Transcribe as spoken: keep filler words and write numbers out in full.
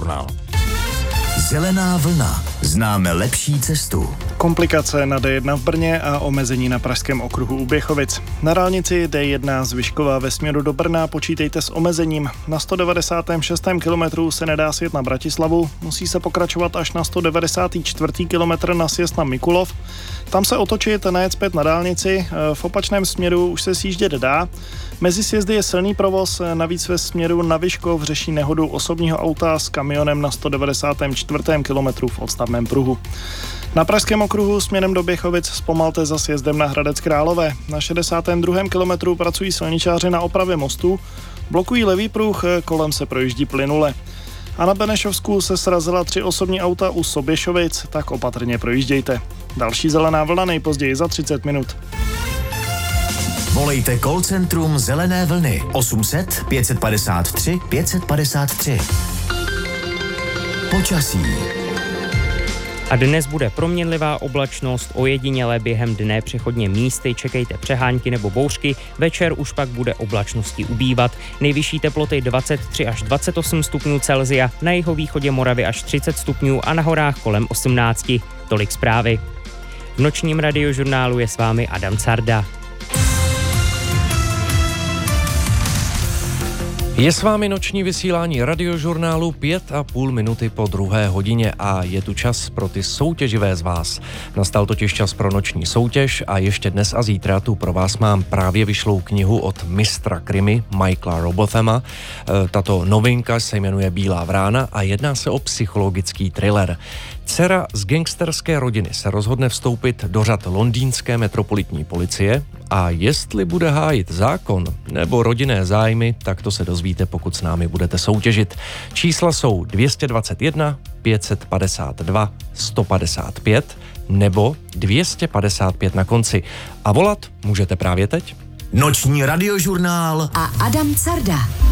Radiožurnál. Zelená vlna. Známe lepší cestu. Komplikace na D jedna v Brně a omezení na pražském okruhu u Běchovic. Na dálnici D jedna Zvyšková ve směru do Brna počítejte s omezením. Na sto devadesátém šestém kilometru se nedá sjet na Bratislavu, musí se pokračovat až na sto devadesátý čtvrtý kilometr na sjezd na Mikulov. Tam se otočit, najet zpět na dálnici, v opačném směru už se sjíždět dá. Mezi sjezdy je silný provoz, navíc ve směru na Vyškov řeší nehodu osobního auta s kamionem na sto devadesátém čtvrtém kilometru v odstavném pruhu. Na pražském okruhu směrem do Běchovic zpomalte za sjezdem na Hradec Králové. Na šedesátém druhém kilometru pracují silničáři na opravě mostu, blokují levý pruh, kolem se projíždí plynule. A na Benešovsku se srazila tři osobní auta u Soběšovic, tak opatrně projíždějte. Další zelená vlna nejpozději za třicet minut. Volejte call centrum Zelené vlny osm set pět padesát tři pět padesát tři. Počasí. A dnes bude proměnlivá oblačnost, ojediněle během dne přechodně místy, čekejte přehánky nebo bouřky, večer už pak bude oblačnosti ubývat. Nejvyšší teploty dvacet tři až dvacet osm stupňů Celsia, na jihovýchodě Moravy až třicet stupňů a na horách kolem osmnáct. Tolik zprávy. V nočním radiožurnálu je s vámi Adam Carda. Je s vámi noční vysílání radiožurnálu pět a půl minuty po druhé hodině a je tu čas pro ty soutěživé z vás. Nastal totiž čas pro noční soutěž a ještě dnes a zítra tu pro vás mám právě vyšlou knihu od mistra krimi Michaela Robothama. Tato novinka se jmenuje Bílá vrána a jedná se o psychologický thriller. Dcera z gangsterské rodiny se rozhodne vstoupit do řad londýnské metropolitní policie a jestli bude hájit zákon nebo rodinné zájmy, tak to se dozvíte, pokud s námi budete soutěžit. Čísla jsou dvě stě dvacet jedna, pět set padesát dva, sto padesát pět nebo dvě stě padesát pět na konci. A volat můžete právě teď. Noční radiožurnál a Adam Carda.